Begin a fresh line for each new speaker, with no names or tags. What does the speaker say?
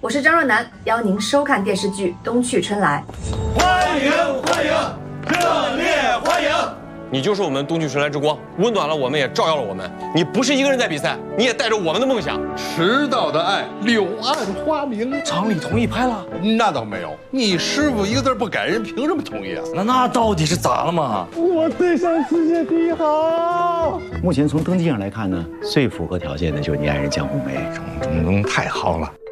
我是张若楠，邀您收看电视剧《冬去春来》。
欢迎欢迎，热烈欢迎！
你就是我们冬去春来之光，温暖了我们，也照耀了我们。你不是一个人在比赛，你也带着我们的梦想。
迟到的爱，柳暗花明。
厂里同意拍了？
那倒没有，你师傅一个字不改，人凭什么同意啊？
那到底是咋了嘛？
我对上世界第一好。
目前从登记上来看呢，最符合条件的就是你爱人江红梅。
中太好了。